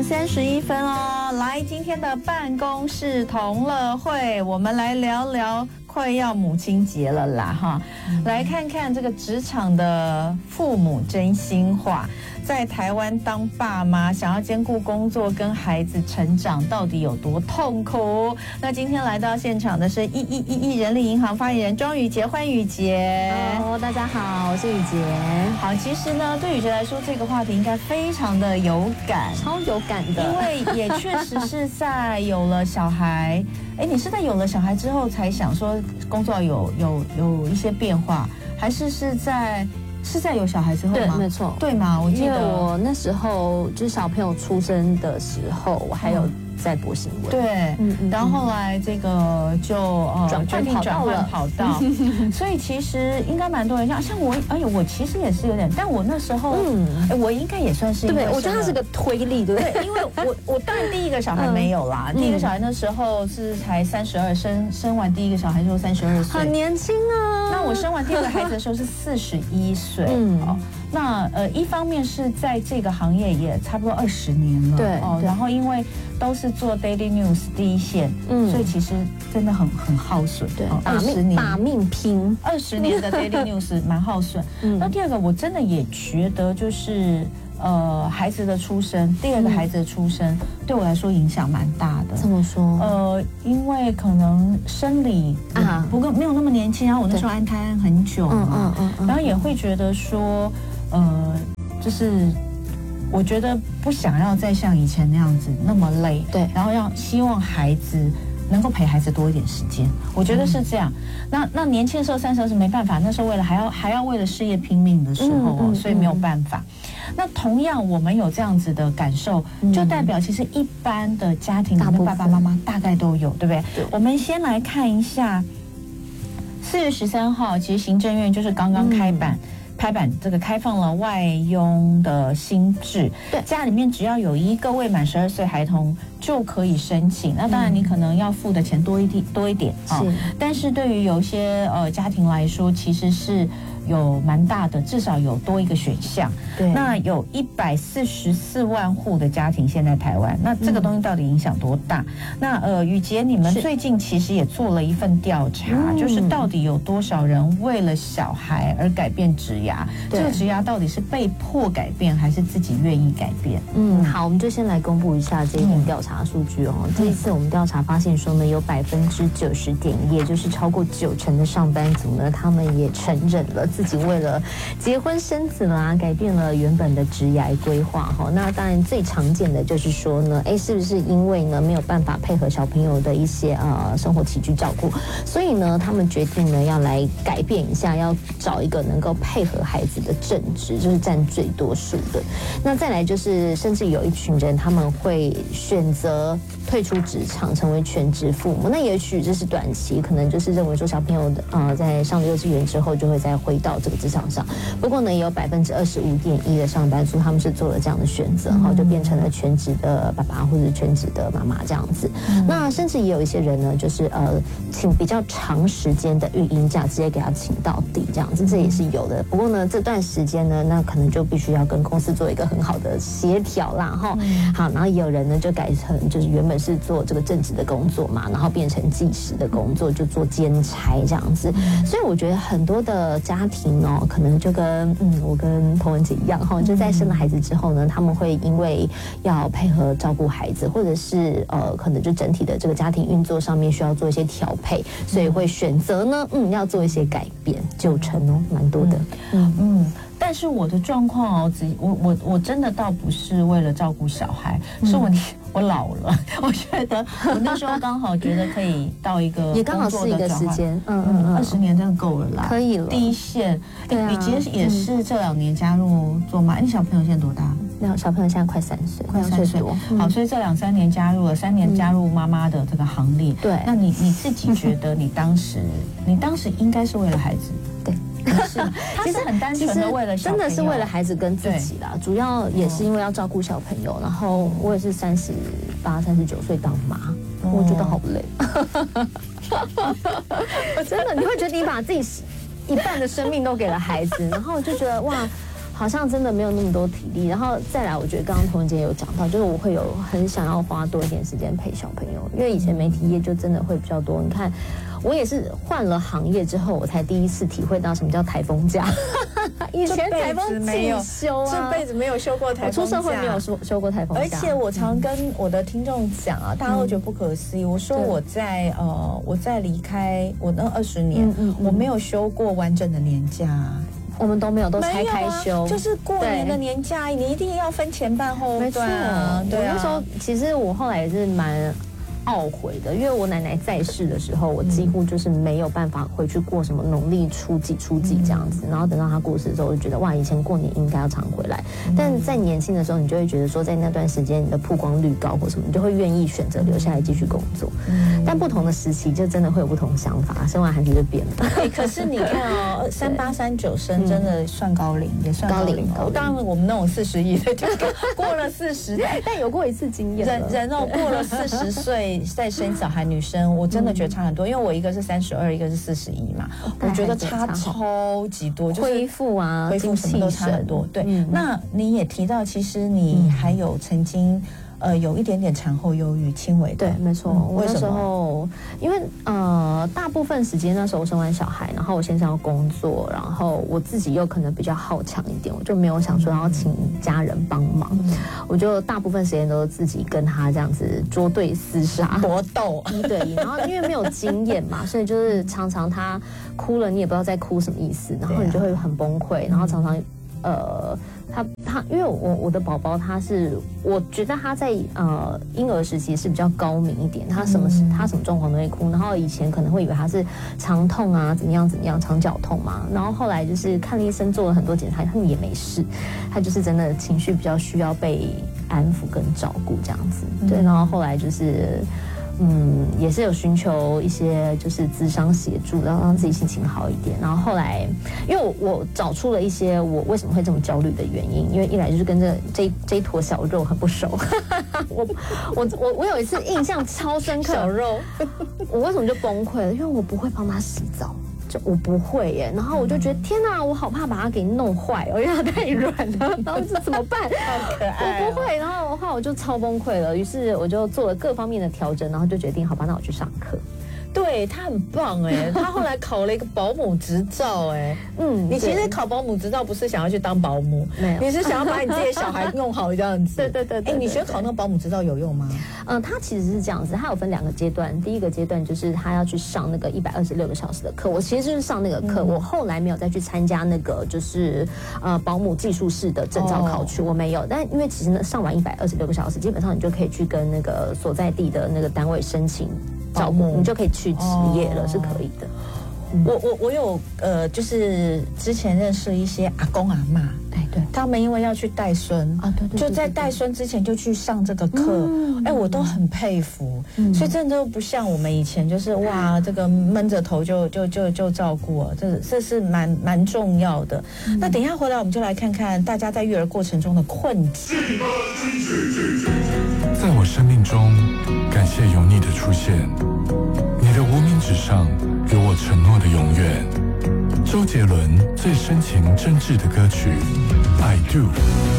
6:31哦。来，今天的办公室同乐会，我们来聊聊快要母亲节了啦哈，来看看这个职场的父母真心话。在台湾当爸妈，想要兼顾工作跟孩子成长，到底有多痛苦？那今天来到现场的是1111人力银行发言人庄宇杰，欢迎宇杰。 Hello， 大家好，我是宇杰。 好，其实呢，对宇杰来说，这个话题应该非常的有感， 超有感的， 因为也确实是在有了小孩，你是在有了小孩之后才想说工作有一些变化，还是在有小孩之后吗？ 对，没错， 对吗？我记得因为我那时候就是小朋友出生的时候，我还有在播新闻。 对，然后后来这个就决定转换跑道，所以其实应该蛮多人像我，我其实也是有点，但我那时候，我应该也算是， 对，我觉得它是个推力，对不对？ 因为我当然第一个小孩没有啦，第一个小孩那时候是才32，生完第一个小孩就32岁， 很年轻啊。 那我生完第二个孩子的时候是41岁，那一方面是在这个行业也差不多20年了， 对， 然后因为都是做 Daily News 第一线，所以其实真的很耗损， 对 ，20年把命拼 ，20年的 Daily News 蛮耗损。那第二个我真的也觉得就是孩子的出生，第二个孩子的出生对我来说影响蛮大的。 怎么说？ 因为可能生理不过没有那么年轻，然后我那时候安胎很久嘛，然后也会觉得说，就是我觉得不想要再像以前那样子那么累， 对， 然后希望孩子能够陪孩子多一点时间，我觉得是这样。那年轻的时候32是没办法，那时候为了还要为了事业拼命的时候所以没有办法。那同样我们有这样子的感受，就代表其实一般的家庭里面爸爸妈妈大概都有，对不对？我们先来看一下4月13号，其实行政院就是刚刚拍板这个开放了外佣的新制，对，家里面只要有一个未满12岁孩童就可以申请。那当然你可能要付的钱多一点啊，但是对于有些家庭来说，其实是有蛮大的，至少有多一个选项。对，那有144万户的家庭现在台湾，那这个东西到底影响多大？那宇杰，你们最近其实也做了一份调查，就是到底有多少人为了小孩而改变职涯？这个职涯到底是被迫改变，还是自己愿意改变？ 好，我们就先来公布一下这一份调查数据哦。这一次我们调查发现说呢，有90.1%，也就是超过90%的上班族呢，他们也承认了自己为了结婚生子啦，改变了原本的职业规划哈。那当然最常见的就是说呢，是不是因为呢没有办法配合小朋友的一些生活起居照顾，所以呢他们决定呢要来改变一下，要找一个能够配合孩子的正职，就是占最多数的。那再来就是甚至有一群人他们会选择退出职场，成为全职父母。那也许这是短期，可能就是认为说小朋友在上了幼稚园之后就会再回到这个职场上。不过呢，也有25.1%的上班族他们是做了这样的选择，就变成了全职的爸爸或者全职的妈妈这样子。那甚至也有一些人呢，就是请比较长时间的育婴假，直接给他请到底这样子，这也是有的。不过呢，这段时间呢，那可能就必须要跟公司做一个很好的协调啦，哈。好，然后也有人呢就改成就是原本是做这个正职的工作嘛，然后变成计时的工作，就做兼差这样子。所以我觉得很多的家庭可能就跟我跟彭文姐一样哈，就在生了孩子之后呢，他们会因为要配合照顾孩子，或者是可能就整体的这个家庭运作上面需要做一些调配，所以会选择呢要做一些改变，90%蛮多的。 但是我的状况我真的倒不是为了照顾小孩，是我老了，我觉得我那时候刚好觉得可以到一个也刚好是一个时间 ，20年真的够了啦， 可以了。 第一线，你其实也是这2年加入做嘛？你小朋友现在多大？ 小朋友现在快3岁， 快3岁多。好，所以这2-3年加入了，3年加入妈妈的这个行列。对，那你自己觉得你当时应该是为了孩子？对。其实很单纯的为了小朋友， 真的是为了孩子跟自己啦，主要也是因为要照顾小朋友。然后我也是38、39岁当妈，我觉得好累。真的，你会觉得你把自己一半的生命都给了孩子，然后就觉得哇， 好像真的没有那么多体力。然后再来，我觉得刚刚童文姐有讲到，就是我会有很想要花多一点时间陪小朋友，因为以前媒体业就真的会比较多。你看，我也是换了行业之后，我才第一次体会到什么叫台风假。以前台风没有休啊， 这辈子没有休过台风假， 我出社会没有休过台风假。 而且我常跟我的听众讲啊，大家都觉得不可思议。我说我在离开我那20年，我没有休过完整的年假。 我们都没有，都拆开休， 就是过年的年假，你一定要分前半后段啊。 对啊，那时候其实我后来也是蛮懊悔的，因为我奶奶在世的时候，我几乎就是没有办法回去过什么农历初几这样子。然后等到她过世的时候，我就觉得哇，以前过年应该要常回来。但在年轻的时候，你就会觉得说，在那段时间你的曝光率高或什么，你就会愿意选择留下来继续工作。但不同的时期就真的会有不同想法，生完孩子就变了。 可是你看哦，38、39生真的算高龄，也算高龄。当然我们那种41的就过了40， 但有过一次经验。 人哦，过了40岁再生小孩，女生我真的觉得差很多，因为我一个是32，一个是41嘛，我觉得差超级多，就是恢复啊， 恢复什么都差很多。对，那你也提到，其实你还有曾经。有一点点产后忧郁，轻微的。 对，没错。我那时候因为大部分时间那时候我生完小孩，然后我先生要工作，然后我自己又可能比较好强一点，我就没有想说要请家人帮忙，我就大部分时间都自己跟他这样子捉对厮杀搏斗 1对1，然后因为没有经验嘛，所以就是常常他哭了，你也不知道在哭什么意思，然后你就会很崩溃，然后常常他因为我的宝宝我觉得他在婴儿时期是比较高明一点，他什么状况都会哭，然后以前可能会以为他是肠痛啊怎么样肠绞痛嘛，然后后来就是看了医生做了很多检查，他们也没事，他就是真的情绪比较需要被安抚跟照顾这样子，对，然后后来就是也是有寻求一些就是咨商协助，然后让自己心情好一点。然后后来，因为我找出了一些我为什么会这么焦虑的原因，因为一来就是跟这一坨小肉很不熟。我有一次印象超深刻， 小肉， 我为什么就崩溃了？因为我不会帮他洗澡。我不会耶，然后我就觉得天哪，我好怕把它给弄坏，因为它太软了，然后这怎么办？ 好可爱， 我不会，然后的话我就超崩溃了，于是我就做了各方面的调整，然后就决定好吧，那我去上课。 对他很棒哎，他后来考了一个保姆执照哎，你其实考保姆执照不是想要去当保姆， 没有， 你是想要把你自己的小孩弄好这样子。 对。 你觉得考那个保姆执照有用吗？ 它其实是这样子，它有分2个阶段，第一个阶段就是他要去上那个126个小时的课，我其实就是上那个课，我后来没有再去参加那个就是保姆技术士的证照考取，我没有，但因为其实上完126个小时，基本上你就可以去跟那个所在地的那个单位申请。照顾你就可以去职业了，是可以的。 我有就是之前认识一些阿公阿嬷， 对， 他们因为要去带孙啊，对，就在带孙之前就去上这个课，我都很佩服，所以真的都不像我们以前就是哇，这个闷着头就照顾啊，这是蛮重要的。那等一下回来我们就来看看大家在育儿过程中的困境。 在我生命中，感谢有你的出现，你的无名指上有我承诺的永远。周杰伦最深情真挚的歌曲《I Do》。